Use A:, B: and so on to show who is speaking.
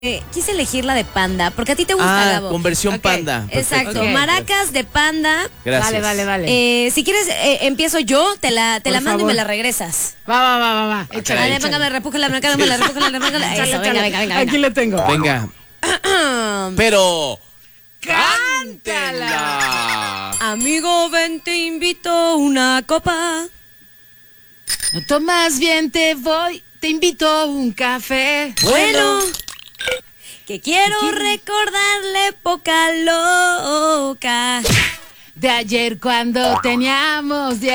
A: Quise elegir la de Panda, porque a ti te gusta, Gabo.
B: Con versión Panda.
A: Exacto,
B: Perfecto.
A: maracas de Panda.
B: Gracias.
C: Vale.
A: Si quieres, empiezo yo, te la mando
C: favor.
A: y me la regresas.
C: Va.
A: Échale, me repuja la maracas, me la repuja la Eso, venga.
C: Aquí lo tengo.
B: Venga. Pero cántela.
A: Amigo, ven, te invito una copa.
C: No tomas bien, te invito a un café.
A: Bueno, que quiero recordarle poca loca
C: De ayer cuando teníamos